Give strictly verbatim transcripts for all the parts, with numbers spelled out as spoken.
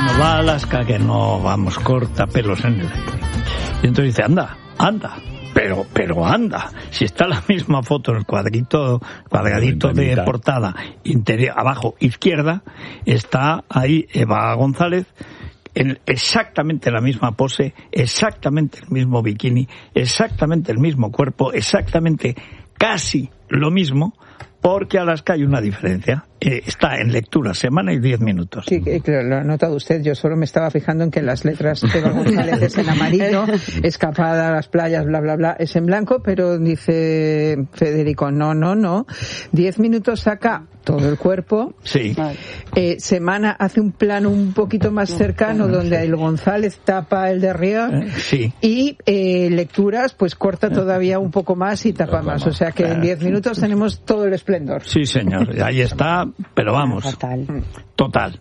nos va a Alaska, que no vamos corta pelos en el aire. Y entonces dice, anda, anda. Pero, pero anda, si está la misma foto en el cuadrito, cuadradito de portada interior, abajo izquierda, está ahí Eva González, en exactamente la misma pose, exactamente el mismo bikini, exactamente el mismo cuerpo, exactamente casi lo mismo, porque Alaska hay una diferencia. Eh, está en lectura, semana y diez minutos. Sí, claro, lo ha notado usted. Yo solo me estaba fijando en que las letras de Eva González es en amarillo, escapada a las playas, bla, bla, bla, es en blanco, pero dice Federico, no, no, no. Diez minutos saca todo el cuerpo. Sí. Eh, semana hace un plano un poquito más cercano donde el González tapa el de arriba. Eh, sí. Y eh, lecturas, pues corta todavía un poco más y tapa más. O sea que en diez minutos tenemos todo el esplendor. Sí, señor. Ahí está. Pero vamos, Fatal. total.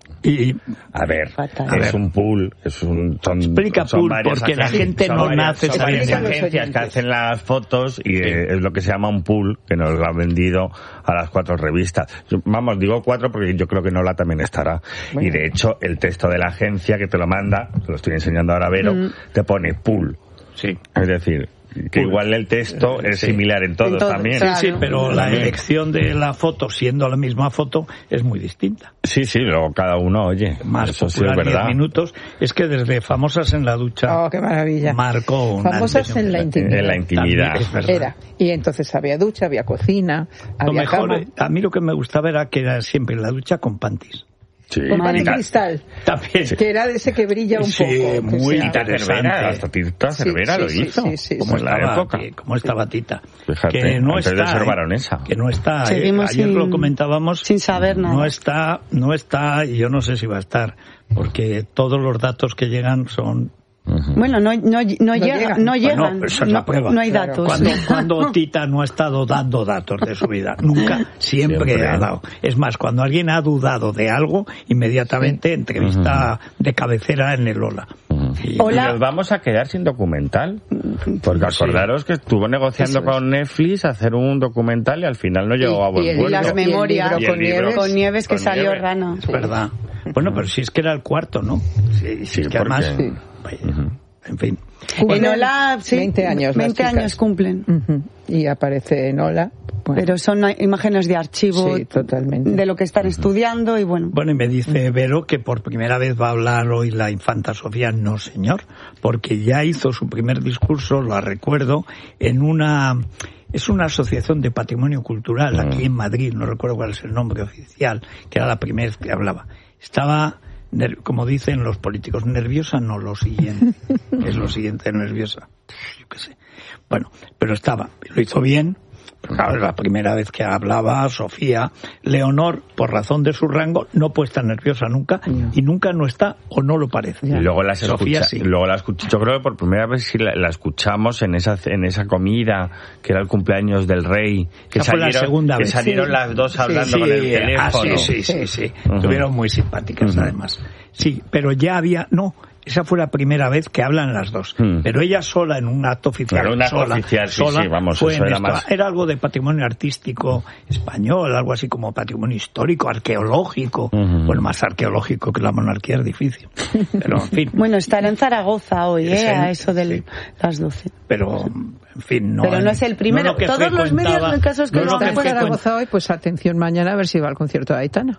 Y a ver, Fatal. es a ver. un pool, es un, son, Explica son pool, varias porque la agencias, gente son no varias, nace son varias sabiendo. agencias que hacen las fotos y eh, es lo que se llama un pool, que nos lo han vendido a las cuatro revistas. Yo, vamos, digo cuatro porque yo creo que Nola también estará. Bueno. Y de hecho, el texto de la agencia que te lo manda, te lo estoy enseñando ahora a Vero, mm. te pone pool. Sí. Es decir, que igual el texto es sí. similar en todos, en todos también. Sí, sí, pero la elección de la foto, siendo la misma foto, es muy distinta. Sí, sí, luego cada uno, oye, más eso popular, sí es verdad. diez minutos, es que desde Famosas en la ducha. Oh, qué maravilla. Marcó una Famosas en la intimidad. En la intimidad. Era. Y entonces había ducha, había cocina, lo había mejor, cama. A mí lo que me gustaba era que era siempre en la ducha con panties. Sí. Con panty cristal. También. Que era de ese que brilla un sí, poco. muy sea, interesante. Hasta Tita Cervera sí, lo sí, hizo. Sí, sí, sí, como, sí. estaba, la época. que, como estaba Tita. Fíjate, que no antes está, de ser eh, baronesa. Que no está. Eh, ayer sin, lo comentábamos. Sin saber nada. No está, no está, y yo no sé si va a estar, porque todos los datos que llegan son. Uh-huh. Bueno, no, no, no, no llegan, no llegan, bueno, esa es la no, prueba. No hay datos. Cuando, cuando Tita no ha estado dando datos de su vida, nunca, siempre, siempre ha dado. Es más, cuando alguien ha dudado de algo, inmediatamente sí. entrevista uh-huh. de cabecera en el Lola. Uh-huh. Y nos vamos a quedar sin documental, porque acordaros sí. que estuvo negociando Eso con es. Netflix hacer un documental y al final no llegó y, a buen puerto. Y las memorias y con, Nieves, con Nieves que con salió Nieves. rana. Es verdad. Bueno, pero si es que era el cuarto, ¿no? Sí, sí, es que además... Sí. Vaya, uh-huh. En fin. En Ola, sí, veinte años. veinte años cumplen. Uh-huh. Y aparece en Ola. Bueno. Pero son imágenes de archivo sí, totalmente. de lo que están uh-huh. estudiando y bueno. Bueno, y me dice Vero que por primera vez va a hablar hoy la infanta Sofía. No, señor, porque ya hizo su primer discurso, lo recuerdo, en una... Es una asociación de patrimonio cultural aquí en Madrid, no recuerdo cuál es el nombre oficial, que era la primera vez que hablaba. Estaba... como dicen los políticos, nerviosa no, lo siguiente, es lo siguiente, nerviosa, yo qué sé. Bueno, pero estaba, lo hizo bien, pero claro, es la primera vez que hablaba Sofía. Leonor, por razón de su rango, no puede estar nerviosa nunca, yeah. y nunca no está o no lo parece. Y luego las Sofía escucha, sí. luego la escuché, yo creo que por primera vez sí la, la escuchamos en esa en esa comida, que era el cumpleaños del rey, que Esa salieron, fue la segunda que vez. salieron sí. las dos hablando sí, con el teléfono. Ah, sí, sí, sí, sí. Uh-huh. Estuvieron muy simpáticas, uh-huh. además. Sí, pero ya había, no, esa fue la primera vez que hablan las dos. Hmm. Pero ella sola en un acto oficial. Claro, un acto sola, oficial, sí, sola, sí, vamos, fue eso era esto. más. Era algo de patrimonio artístico español, algo así como patrimonio histórico, arqueológico. Uh-huh. Bueno, más arqueológico que la monarquía es difícil. Pero, en fin. Bueno, estará en Zaragoza hoy, ¿eh? A eso de sí. las doce. Pero, en fin, no. Pero no es el primero. No Todos los medios, en casos que no, no, no está en Zaragoza hoy, pues atención mañana a ver si va al concierto de Aitana.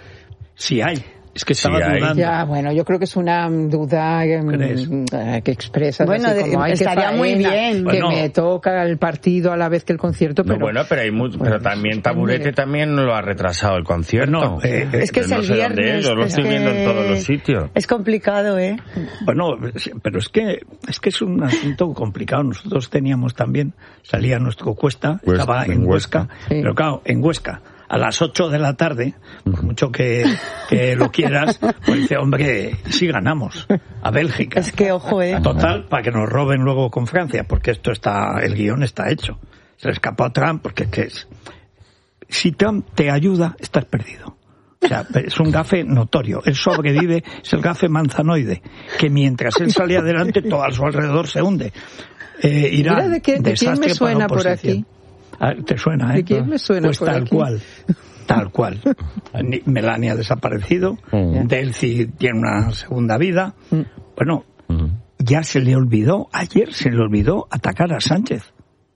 Sí hay. Es que estaba sí, dudando. Ya, bueno, yo creo que es una duda que, que expresa bueno, así como, de, estaría faena, muy bien. Que bueno, me toca el partido a la vez que el concierto, pero... No, bueno, pero hay mucho, pero también Taburete también lo ha retrasado el concierto. No, eh, es que es no el sé viernes. Dónde es, yo lo es estoy que viendo en todos los sitios. Es complicado, ¿eh? Bueno, pero es que es que es un asunto complicado. Nosotros teníamos también, salía nuestro Cuesta, Huesca, estaba en Huesca, Huesca. Sí. Pero claro, en Huesca, a las ocho de la tarde, por mucho que, que lo quieras, pues dice, hombre, sí ganamos a Bélgica. Es que, ojo, eh. Total, para que nos roben luego con Francia, porque esto está, el guión está hecho. Se le escapó a Trump, porque ¿qué es? Si Trump te ayuda, estás perdido. O sea, es un gafe notorio. Él sobrevive, es el gafe manzanoide, que mientras él sale adelante, todo a su alrededor se hunde. Eh, Irán, Mira, ¿de, qué, ¿de quién me suena por aquí? Ah, ¿te suena, eh? ¿De quién me suena pues por tal aquí? cual. Tal cual. Melania ha desaparecido, mm. Delcy tiene una segunda vida. Mm. Bueno, mm. ya se le olvidó, ayer se le olvidó atacar a Sánchez.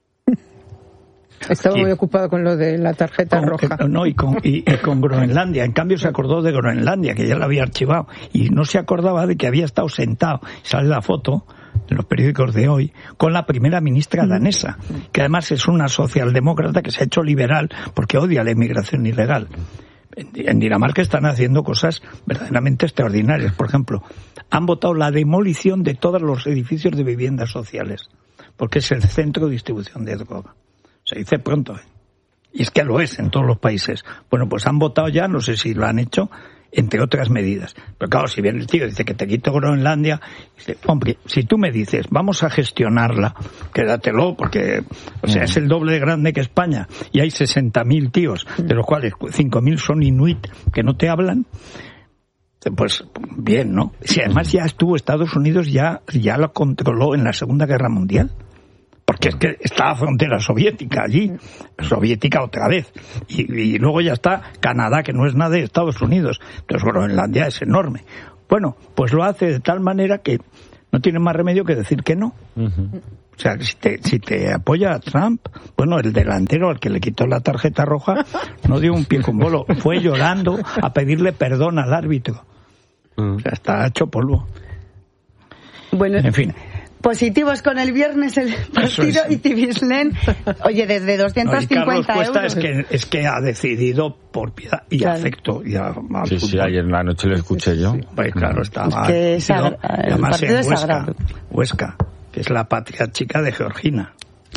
Estaba muy ocupado con lo de la tarjeta con, roja. Eh, no, y con, y, y con Groenlandia. En cambio se acordó de Groenlandia, que ya la había archivado. Y no se acordaba de que había estado sentado. Sale la foto en los periódicos de hoy con la primera ministra danesa, que además es una socialdemócrata que se ha hecho liberal porque odia la inmigración ilegal. En, en Dinamarca están haciendo cosas verdaderamente extraordinarias. Por ejemplo, han votado la demolición de todos los edificios de viviendas sociales, porque es el centro de distribución de droga. Se dice pronto, ¿eh? Y es que lo es en todos los países. Bueno, pues han votado ya, no sé si lo han hecho, entre otras medidas. Pero claro, si viene el tío y dice que te quito Groenlandia, dice, hombre, si tú me dices, vamos a gestionarla, quédatelo, porque, o sea, es el doble de grande que España, y hay sesenta mil tíos, de los cuales cinco mil son inuit, que no te hablan, pues bien, ¿no? Si además ya estuvo Estados Unidos, ya, ya lo controló en la Segunda Guerra Mundial. Porque es que está la frontera soviética allí, soviética otra vez, y, y luego ya está Canadá, que no es nada de Estados Unidos, entonces Groenlandia es enorme. Bueno, pues lo hace de tal manera que no tiene más remedio que decir que no. Uh-huh. O sea, si te, si te apoya a Trump, bueno, el delantero al que le quitó la tarjeta roja no dio un pie con bolo, fue llorando a pedirle perdón al árbitro. Uh-huh. O sea, está hecho polvo. Bueno, en fin. Positivos con el viernes el partido es. Y Cibislen, oye, desde doscientos cincuenta no, y Carlos Cuesta euros. Es que, es que ha decidido por piedad y claro. afecto. Y a, a sí, sí, ayer en la noche lo escuché yo. Sí, pues claro, estaba. Es que es agra- el además partido en es Huesca, sagrado. Huesca, que es la patria chica de Georgina.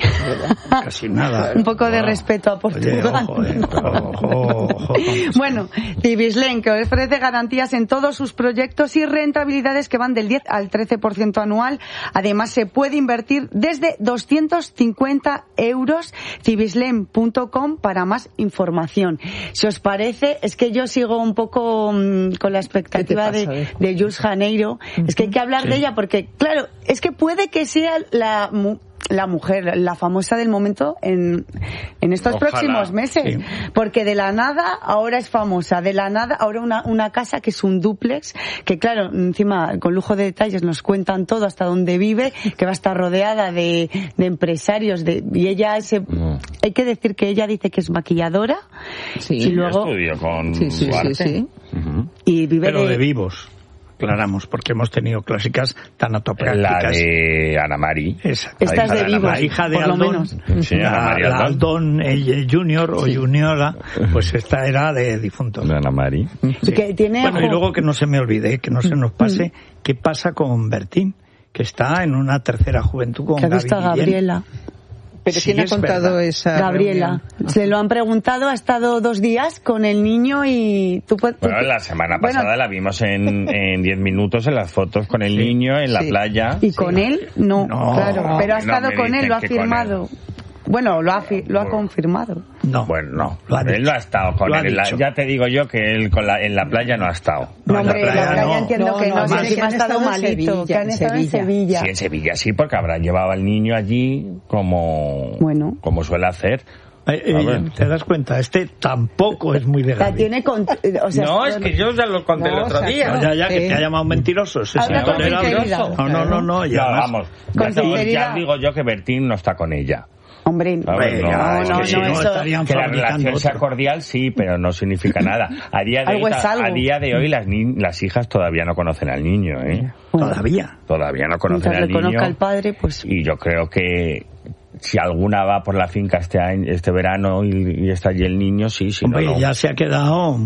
Casi nada. Un poco de oh. respeto a Portugal. Oye, ojo, eh, ojo, ojo, bueno, Cibislen, que ofrece garantías en todos sus proyectos y rentabilidades que van del diez al trece por ciento anual. Además, se puede invertir desde doscientos cincuenta euros. Cibislen punto com para más información. Si os parece, es que yo sigo un poco um, con la expectativa de, de Jules Janeiro. Uh-huh. Es que hay que hablar sí. de ella porque, claro, es que puede que sea la... la mujer, la famosa del momento en, en estos Ojalá. próximos meses. Sí. Porque de la nada ahora es famosa, de la nada ahora una, una casa que es un dúplex, que claro, encima con lujo de detalles nos cuentan todo hasta dónde vive, que va a estar rodeada de, de empresarios, de, y ella ese, no. hay que decir que ella dice que es maquilladora. Sí, y luego estudió con sí, sí, sí, sí. Uh-huh. Y vive Pero de, de vivos. Aclaramos, porque hemos tenido clásicas tanatoprácticas. La de Ana Mari. Esta es de vivos, la hija de por lo Aldón, menos. Sí, la, la Aldón Junior o sí. Juniora, pues esta era de difuntos. De Ana Mari. Sí. Que tiene bueno, y luego que no se me olvide, que no se nos pase, ¿qué pasa con Bertín? Que está en una tercera juventud con que ha visto Gaby a Gabriela. Pero ¿quién sí, ha contado verdad. esa Gabriela. Reunión? Se lo han preguntado, ha estado dos días con el niño y tú puedes... Bueno, la semana pasada bueno, la vimos en en diez minutos en las fotos con el sí, niño en la sí. playa. ¿Y con sí. él? No, no claro. Pero ha estado no con él, lo ha firmado. Bueno, lo ha, fi- lo ha confirmado. No. Bueno, no. Lo él no ha estado con él. La, ya te digo yo que él con la, en la playa no ha estado. No, hombre, en la playa, la playa no. entiendo no, que no. no, no que, que ha estado malito. Que han estado en Sevilla. Sí, en Sevilla sí, porque habrá llevado al niño allí como, bueno. como suele hacer. Eh, eh, ¿Te das cuenta? Este tampoco es muy de Gaby. La tiene con, o sea, no, es que yo ya lo conté no, el otro día. No, ya, ya, que te ha llamado mentiroso. Ese señor era no, no, no, no. Ya, vamos. Ya, ya digo yo que Bertín no está con ella. Hombre, no, ver, no, no, es que no, si no, eso... estarían que la fabricando relación otro. sea cordial, sí, pero no significa nada. A día de, hoy, a día de hoy las, ni- las hijas todavía no conocen al niño, ¿eh? Bueno, todavía. Todavía no conocen al niño. Al padre, pues... Y yo creo que si alguna va por la finca este año, este verano y, y está allí el niño, sí, sí. Hombre, no, no. ya se ha quedado...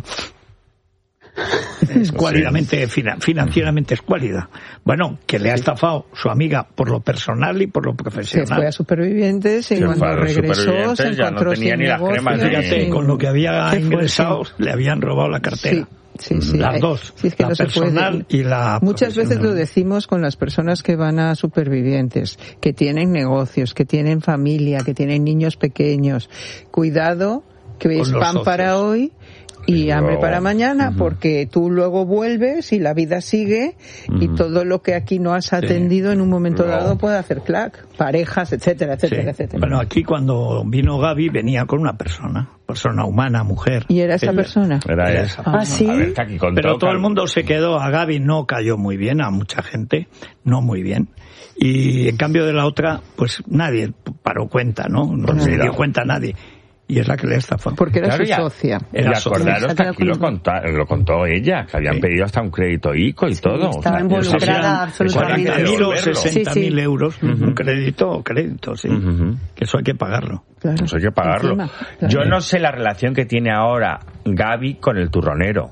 escuálidamente, sí. financieramente escuálida. Bueno, que le ha estafado su amiga por lo personal y por lo profesional. Se fue a Supervivientes y se cuando regresó se encontró no sin negocio. Fíjate, sí. con lo que había Qué ingresado fuerte. Le habían robado la cartera. Sí. Sí, sí. Las dos, sí, es que la no personal y la Muchas veces lo decimos con las personas que van a Supervivientes, que tienen negocios, que tienen familia, que tienen niños pequeños. Cuidado, que es pan socios. Para hoy y hambre luego, para mañana, uh-huh. porque tú luego vuelves y la vida sigue uh-huh. y todo lo que aquí no has atendido sí. en un momento no. dado puede hacer clac, parejas, etcétera, etcétera, sí. etcétera. Bueno, aquí cuando vino Gaby venía con una persona, persona humana, mujer. ¿Y era esa persona? Era esa. ¿Ah, sí? A ver, está aquí con Pero todo, todo el mundo se quedó, a Gaby no cayó muy bien, a mucha gente no muy bien. Y en cambio de la otra, pues nadie paró cuenta, ¿no? No claro. se dio cuenta nadie. Y es la que le estafó. Porque era claro, su ya, socia. Era y acordaros que aquí lo contó, lo contó ella, que habían sí. pedido hasta un crédito ICO y sí, todo. Estaba o sea, involucrada absolutamente. cuarenta mil o sesenta mil sí, sí. euros, uh-huh. un crédito, crédito, sí. Uh-huh. Que eso hay que pagarlo. Claro. Eso hay que pagarlo. Encima, claro. Yo no sé la relación que tiene ahora Gaby con el turronero.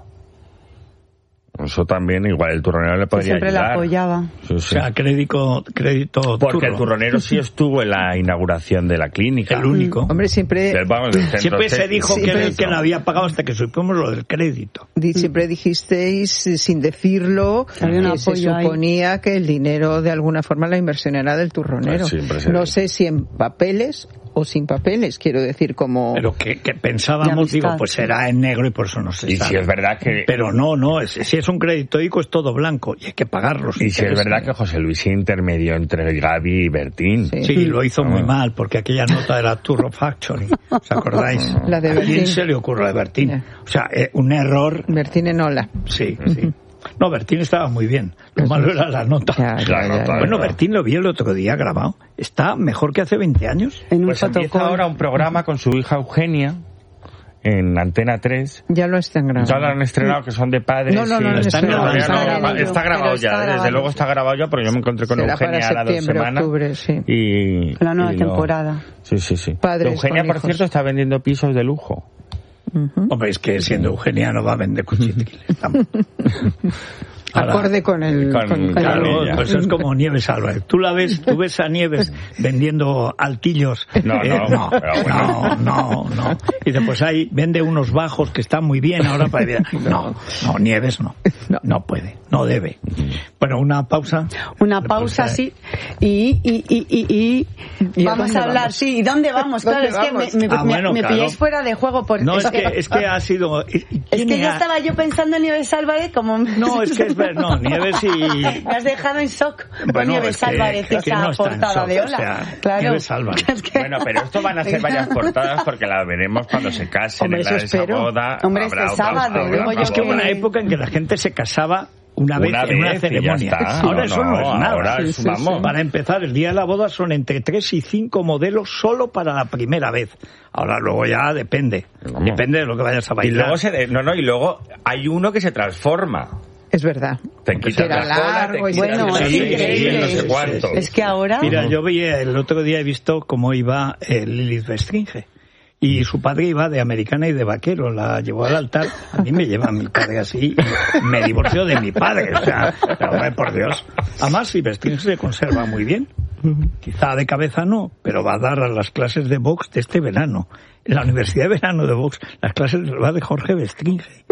Eso también, igual el turronero le podría siempre ayudar. Siempre la apoyaba. Sí, sí. O sea, crédito, crédito Porque turro. El turronero sí estuvo en la inauguración de la clínica. El único. Mm. Hombre, siempre... Del, vamos, del siempre se dijo sí, que era el que no había pagado hasta que supimos lo del crédito. Siempre dijisteis, sin decirlo, que se suponía ahí. Que el dinero, de alguna forma, la inversión era del turronero. Sí, no sé si en papeles o sin papeles, quiero decir, como... Pero que, que pensábamos, digo, pues será en negro y por eso no se y sabe. Y si es verdad que... Pero no, no, es, si es un crédito ICO es todo blanco y hay que pagarlo. Y si es verdad que José Luis intermedió entre Gaby y Bertín. Sí, sí lo hizo ah. muy mal, porque aquella nota era Turro Factory, ¿os acordáis? La de Bertín. ¿A quién se le ocurre a Bertín? Yeah. O sea, eh, un error... Bertín en ola. Sí, sí. No, Bertín estaba muy bien. Lo malo era la nota. Ya, ya, la nota ya, bueno, Bertín lo vi el otro día grabado. Está mejor que hace veinte años. En un pues empieza ahora un programa con su hija Eugenia en Antena tres. Ya lo están grabando. Ya lo han estrenado, que son de padres. No, no, no, y... no, está, grabado, no, está, grabado, está grabado ya, desde grabado. Luego está grabado ya, porque yo me encontré con será Eugenia a las dos semanas. Octubre, sí. Y, la nueva y temporada. No. Sí, sí, sí. Padres Eugenia, por hijos. Cierto, está vendiendo pisos de lujo. Uh-huh. Hombre, es que siendo Eugenia no va a vender cuchitriles. Ahora, acorde con el... Con, con, con claro, pues es como Nieves Álvarez. Tú la ves, tú ves a Nieves vendiendo altillos. No, eh, no, no, pero bueno. no, no, no. Y después ahí vende unos bajos que están muy bien ahora para... No, no, Nieves no. No, no puede, no debe. Bueno, una pausa. Una pausa, sí. Y, y, y, y, y vamos a hablar, vamos? Sí. ¿Y dónde vamos? Claro, es vamos? que me, me, ah, bueno, me, me claro. pilláis fuera de juego. Porque no, es que, es que ha sido... Es que ya ha... estaba yo pensando en Nieves Álvarez como... No, es que es ver, no, Nieves y... Me has dejado en shock con bueno, Nieves es que, Álvarez, es que esa no portada shock, de Ola. O sea, claro. Nieves Álvarez. Es que... Bueno, pero esto van a ser varias portadas porque la veremos cuando se casen. Hombre, en la de esa boda. Hombre, este sábado. Habrá, habrá, es que hubo una época en que la gente se casaba Una vez, una en una vez ceremonia. Ahora no, eso no, no es nada. Ahora sí, es, sí, vamos. Sí. Para empezar, el día de la boda son entre tres y cinco modelos solo para la primera vez. Ahora luego ya depende. Vamos. Depende de lo que vayas a bailar. Y luego se, no, no, y luego hay uno que se transforma. Es verdad. Te quitas la cola, te quitas bueno, el es increíble. No sé cuánto. Es que ahora... Mira, yo vi el otro día he visto cómo iba eh, Lilith Bestringe. Y su padre iba de americana y de vaquero, la llevó al altar. A mí me lleva mi padre así, me divorció de mi padre, o sea, pero, por Dios. Además, si Bestringe se conserva muy bien, quizá de cabeza no, pero va a dar a las clases de box de este verano. En la Universidad de Verano de Box, las clases va de Jorge Bestringe.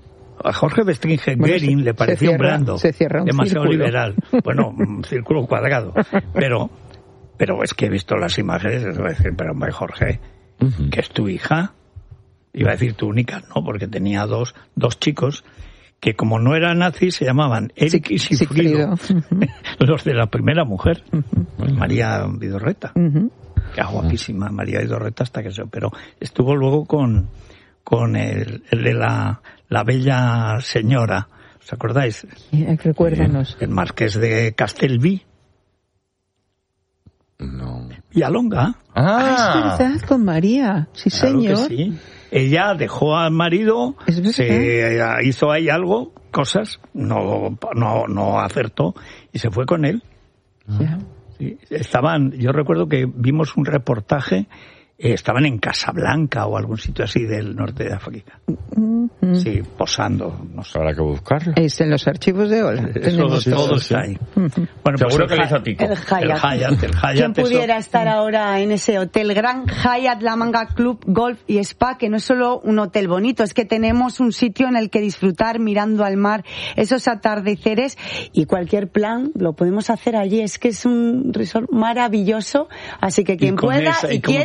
A Jorge Bestringe, bueno, Goering le pareció cierra, blando, un demasiado círculo. liberal. Bueno, un círculo cuadrado. Pero, pero es que he visto las imágenes, es decir, pero hombre, Jorge, uh-huh. que es tu hija, iba a decir tu única, no, porque tenía dos, dos chicos que como no eran nazis se llamaban Eric y Sigfrido, uh-huh. los de la primera mujer, uh-huh. María Vidorreta, uh-huh. que era guapísima, María Vidorreta hasta que se operó. Estuvo luego con, con el, el de la, la bella señora, ¿os acordáis? Recuérdanos. El marqués de Castelví. No. Villalonga. Ah, ah, es verdad, con María. Sí, claro señor. Que sí. Ella dejó al marido, se hizo ahí algo, cosas, no, no, no acertó y se fue con él. Ya. Sí, estaban, yo recuerdo que vimos un reportaje, eh, estaban en Casablanca o algún sitio así del norte de África. Mm-hmm. Sí, posando. No sé. Habrá que buscarlo. Es en los archivos de Ola. Eso, todo está ahí. Mm-hmm. Bueno, seguro pues que le hizo Tico. El Hyatt. El Hyatt, el Hyatt. ¿Quién pudiera eso... estar ahora en ese hotel Gran Hyatt La Manga Club, Golf y Spa, que no es solo un hotel bonito, es que tenemos un sitio en el que disfrutar mirando al mar, esos atardeceres, y cualquier plan lo podemos hacer allí. Es que es un resort maravilloso, así que quien pueda esa, y, y quiera,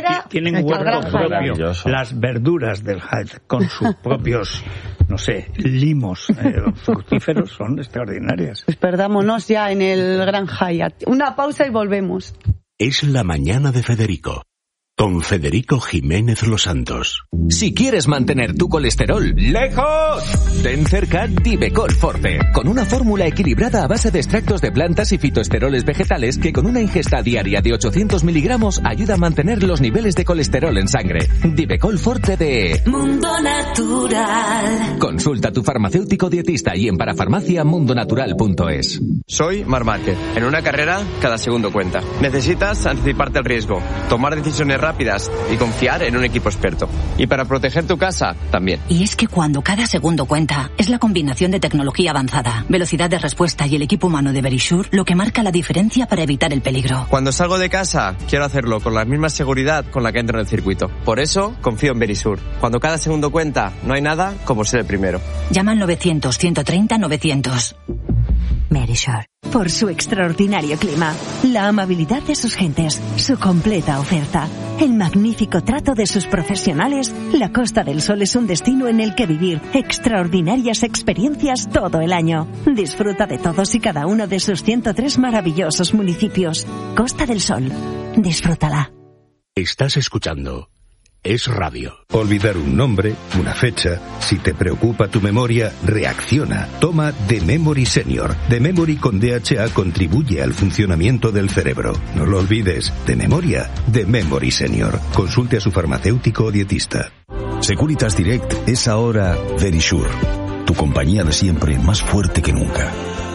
tienen huerto propio. Maravilloso. Las verduras del Hyatt con sus propios, no sé, limos eh, fructíferos son extraordinarias. Pues perdámonos ya en el Gran Hyatt. Una pausa y volvemos. Es la mañana de Federico, con Federico Jiménez Los Santos. Si quieres mantener tu colesterol lejos, ten cerca Divecol Forte, con una fórmula equilibrada a base de extractos de plantas y fitoesteroles vegetales que con una ingesta diaria de ochocientos miligramos ayuda a mantener los niveles de colesterol en sangre. Divecol Forte de Mundo Natural. Consulta a tu farmacéutico dietista y en parafarmacia mundonatural punto es. Soy Marc Márquez. En una carrera, cada segundo cuenta. Necesitas anticiparte al riesgo, tomar decisiones rápidas y confiar en un equipo experto. Y para proteger tu casa, también. Y es que cuando cada segundo cuenta, es la combinación de tecnología avanzada, velocidad de respuesta y el equipo humano de Verisure lo que marca la diferencia para evitar el peligro. Cuando salgo de casa, quiero hacerlo con la misma seguridad con la que entro en el circuito. Por eso, confío en Verisure. Cuando cada segundo cuenta, no hay nada como ser el primero. Llama al novecientos, ciento treinta, novecientos. Verisure. Por su extraordinario clima, la amabilidad de sus gentes, su completa oferta, el magnífico trato de sus profesionales, la Costa del Sol es un destino en el que vivir extraordinarias experiencias todo el año. Disfruta de todos y cada uno de sus ciento tres maravillosos municipios. Costa del Sol. Disfrútala. Estás escuchando Es Radio. Olvidar un nombre, una fecha. Si te preocupa tu memoria, reacciona. Toma The Memory Senior. The Memory con D H A contribuye al funcionamiento del cerebro. No lo olvides. De memoria, The Memory Senior. Consulte a su farmacéutico o dietista. Securitas Direct es ahora Verisure. Tu compañía de siempre, más fuerte que nunca.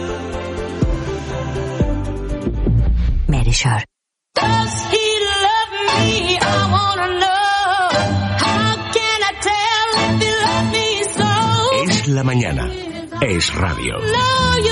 Verisure. Es la mañana. Es Radio.